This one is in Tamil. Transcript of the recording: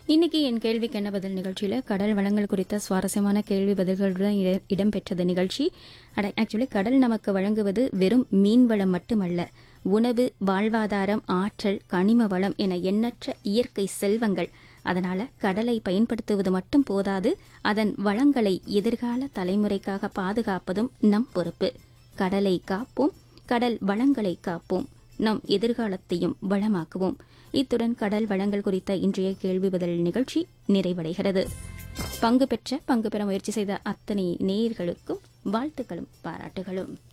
இன்னைக்கு என் கேள்விக்கு என்ன பதில் நிகழ்ச்சியில் கடல் வளங்கள் குறித்த சுவாரஸ்யமான கேள்வி பதில்களுடன் இடம்பெற்றது நிகழ்ச்சி. ஆக்சுவலி கடல் நமக்கு வழங்குவது வெறும் மீன் வளம் மட்டுமல்ல, உணவு, வாழ்வாதாரம், ஆற்றல், கனிம வளம் என எண்ணற்ற இயற்கை செல்வங்கள். அதனால கடலை பயன்படுத்துவது மட்டும் போதாது, அதன் வளங்களை எதிர்கால தலைமுறைக்காக பாதுகாப்பதும் நம் பொறுப்பு. கடலை காப்போம், கடல் வளங்களை காப்போம், நம் எதிர்காலத்தையும் வளமாக்குவோம். இத்துடன் கடல் வளங்கள் குறித்த இன்றைய கேள்வி பதில் நிகழ்ச்சி நிறைவடைகிறது. பங்கு பெற முயற்சி செய்த அத்தனை நேயர்களுக்கும் வாழ்த்துக்களும் பாராட்டுகளும்.